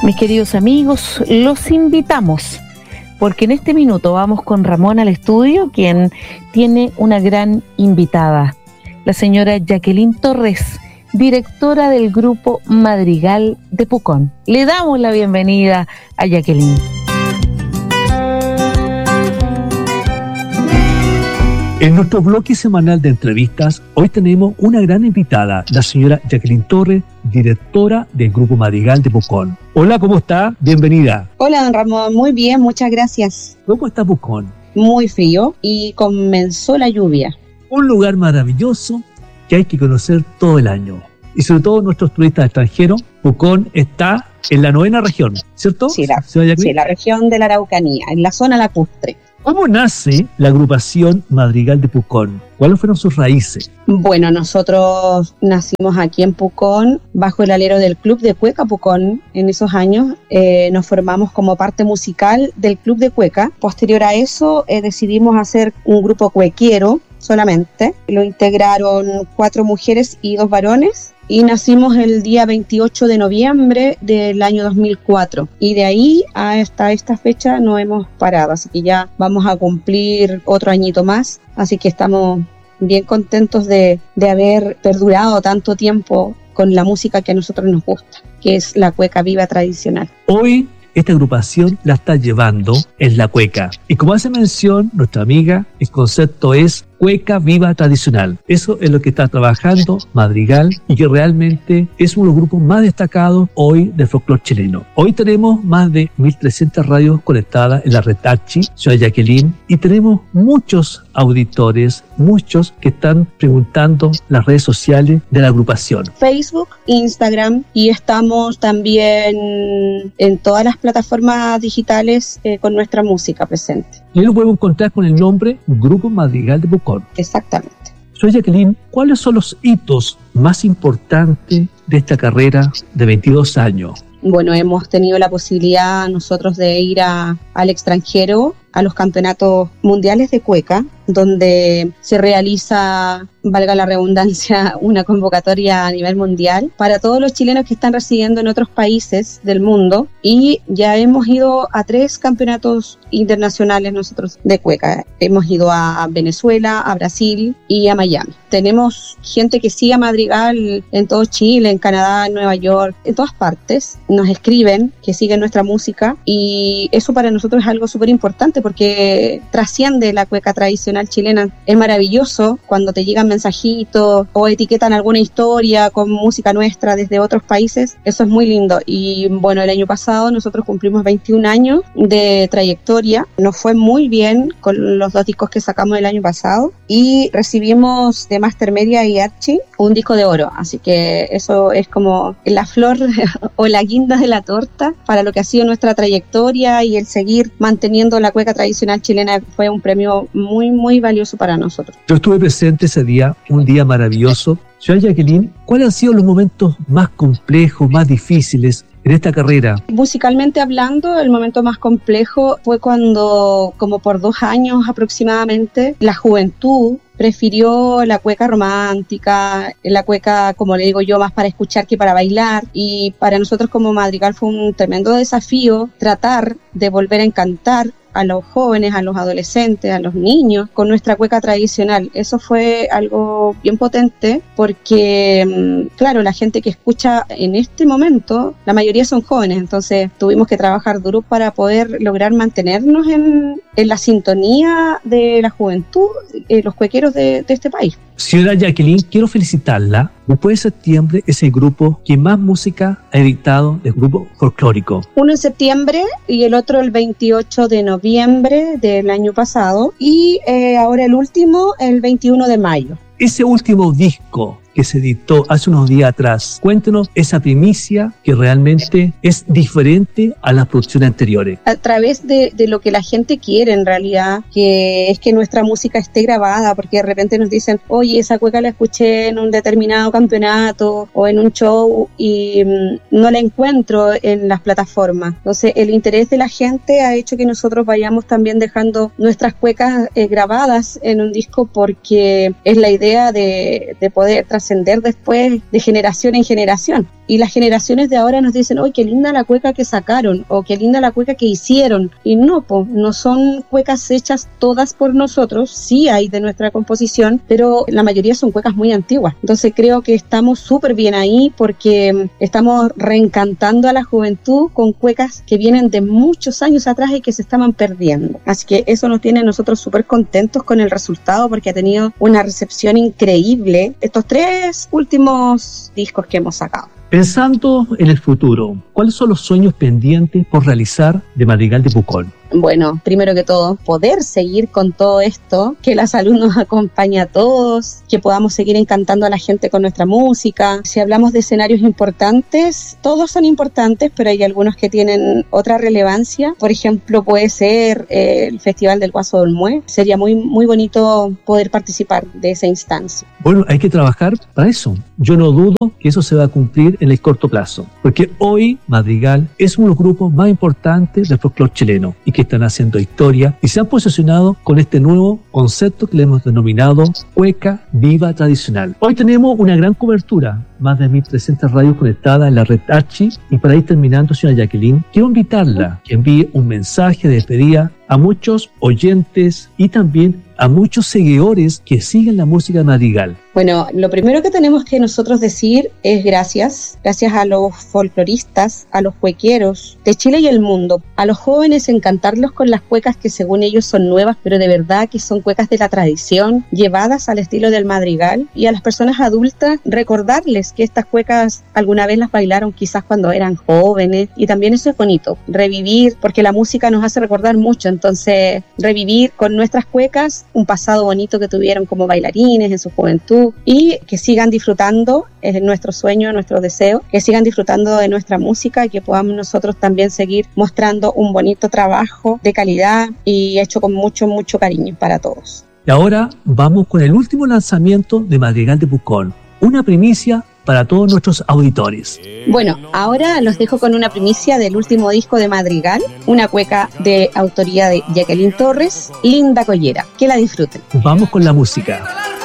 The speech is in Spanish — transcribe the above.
Mis queridos amigos, los invitamos, porque en este minuto vamos con Ramón al estudio, quien tiene una gran invitada, la señora Jacqueline Torres, directora del Grupo Madrigal de Pucón. Le damos la bienvenida a Jacqueline. En nuestro bloque semanal de entrevistas, hoy tenemos una gran invitada, la señora Jacqueline Torres, directora del Grupo Madrigal de Pucón. Hola, ¿cómo está? Bienvenida. Hola, don Ramón. Muy bien, muchas gracias. ¿Cómo está Pucón? Muy frío y comenzó la lluvia. Un lugar maravilloso que hay que conocer todo el año. Y sobre todo nuestros turistas extranjeros, Pucón está en la 9ª región, ¿cierto? Sí, la región de la Araucanía, en la zona lacustre. ¿Cómo nace la agrupación Madrigal de Pucón? ¿Cuáles fueron sus raíces? Bueno, nosotros nacimos aquí en Pucón, bajo el alero del Club de Cueca Pucón. En esos años nos formamos como parte musical del Club de Cueca. Posterior a eso decidimos hacer un grupo cuequiero solamente. Lo integraron 4 mujeres y 2 varones. Y nacimos el día 28 de noviembre del año 2004. Y de ahí hasta esta fecha no hemos parado. Así que ya vamos a cumplir otro añito más. Así que estamos bien contentos de haber perdurado tanto tiempo con la música que a nosotros nos gusta, que es la cueca viva tradicional. Hoy esta agrupación la está llevando en la cueca. Y como hace mención nuestra amiga, el concepto es cueca viva tradicional. Eso es lo que está trabajando Madrigal y que realmente es uno de los grupos más destacados hoy del folclore chileno. Hoy tenemos más de 1.300 radios conectadas en la red Archi, señora Jacqueline, y tenemos muchos auditores, muchos que están preguntando las redes sociales de la agrupación. Facebook, Instagram, y estamos también en todas las plataformas digitales con nuestra música presente. Y ahí lo podemos encontrar con el nombre Grupo Madrigal de Pucón. Exactamente. Soy Jacqueline, ¿cuáles son los hitos más importantes de esta carrera de 22 años? Bueno, hemos tenido la posibilidad nosotros de ir al extranjero, a los campeonatos mundiales de cueca, donde se realiza, valga la redundancia, una convocatoria a nivel mundial para todos los chilenos que están residiendo en otros países del mundo, y ya hemos ido a 3 campeonatos internacionales nosotros de cueca. Hemos ido a Venezuela, a Brasil y a Miami. Tenemos gente que sigue a Madrigal en todo Chile, en Canadá, en Nueva York, en todas partes. Nos escriben que siguen nuestra música y eso para nosotros es algo súper importante porque trasciende la cueca tradicional chilena. Es maravilloso cuando te llegan mensajitos o etiquetan alguna historia con música nuestra desde otros países. Eso es muy lindo. Y bueno, el año pasado nosotros cumplimos 21 años de trayectoria. Nos fue muy bien con los 2 discos que sacamos el año pasado y recibimos de Master Media y Archi un disco de oro. Así que eso es como la flor o la guinda de la torta para lo que ha sido nuestra trayectoria, y el seguir manteniendo la cueca tradicional chilena fue un premio muy, muy valioso para nosotros. Yo estuve presente ese día, un día maravilloso. Señora Jacqueline, ¿cuáles han sido los momentos más complejos, más difíciles en esta carrera? Musicalmente hablando, el momento más complejo fue cuando, como por 2 años aproximadamente, la juventud prefirió la cueca romántica, la cueca, como le digo yo, más para escuchar que para bailar, y para nosotros como Madrigal fue un tremendo desafío tratar de volver a encantar a los jóvenes, a los adolescentes, a los niños, con nuestra cueca tradicional. Eso fue algo bien potente porque, claro, la gente que escucha en este momento, la mayoría son jóvenes, entonces tuvimos que trabajar duro para poder lograr mantenernos en la sintonía de la juventud, los cuequeros de este país. Señora Jacqueline, quiero felicitarla. Después de septiembre es el grupo que más música ha editado del grupo folclórico. Uno en septiembre y el otro el 28 de noviembre del año pasado, y ahora el último el 21 de mayo. Ese último disco que se editó hace unos días atrás, cuéntenos esa primicia que realmente es diferente a las producciones anteriores. A través de lo que la gente quiere en realidad, que es que nuestra música esté grabada, porque de repente nos dicen, oye, esa cueca la escuché en un determinado campeonato o en un show y no la encuentro en las plataformas. Entonces el interés de la gente ha hecho que nosotros vayamos también dejando nuestras cuecas grabadas en un disco, porque es la idea de poder trascender después de generación en generación. y las generaciones de ahora nos dicen, ¡ay, qué linda la cueca que sacaron! O qué linda la cueca que hicieron. Y no, no son cuecas hechas todas por nosotros, sí hay de nuestra composición, pero la mayoría son cuecas muy antiguas. Entonces creo que estamos súper bien ahí porque estamos reencantando a la juventud con cuecas que vienen de muchos años atrás y que se estaban perdiendo. Así que eso nos tiene a nosotros súper contentos con el resultado porque ha tenido una recepción increíble estos 3 últimos discos que hemos sacado. Pensando en el futuro, ¿cuáles son los sueños pendientes por realizar de Madrigal de Pucón? Bueno, primero que todo, poder seguir con todo esto, que la salud nos acompañe a todos, que podamos seguir encantando a la gente con nuestra música. Si hablamos de escenarios importantes, todos son importantes, pero hay algunos que tienen otra relevancia. Por ejemplo, puede ser el Festival del Guaso de Olmué. Sería muy, muy bonito poder participar de esa instancia. Bueno, hay que trabajar para eso. Yo no dudo que eso se va a cumplir en el corto plazo, porque hoy Madrigal es uno de los grupos más importantes del folclore chileno y que están haciendo historia y se han posicionado con este nuevo concepto que le hemos denominado Cueca Viva Tradicional. Hoy tenemos una gran cobertura, más de 1.300 radios conectadas en la red Archi, y para ir terminando, señora Jacqueline, quiero invitarla que envíe un mensaje de despedida a muchos oyentes y también a muchos seguidores que siguen la música de Madrigal. Bueno, lo primero que tenemos que nosotros decir es gracias a los folcloristas, a los cuequeros de Chile y el mundo, a los jóvenes encantarlos con las cuecas que según ellos son nuevas, pero de verdad que son cuecas de la tradición, llevadas al estilo del Madrigal, y a las personas adultas recordarles que estas cuecas alguna vez las bailaron quizás cuando eran jóvenes, y también eso es bonito, revivir, porque la música nos hace recordar mucho, entonces revivir con nuestras cuecas un pasado bonito que tuvieron como bailarines en su juventud, y que sigan disfrutando, es nuestro sueño, nuestro deseo, que sigan disfrutando de nuestra música y que podamos nosotros también seguir mostrando un bonito trabajo de calidad y hecho con mucho, mucho cariño para todos. Y ahora vamos con el último lanzamiento de Madrigal de Pucón, una primicia para todos nuestros auditores. Bueno, ahora los dejo con una primicia del último disco de Madrigal, una cueca de autoría de Jacqueline Torres, Linda Collera. Que la disfruten. Vamos con la música.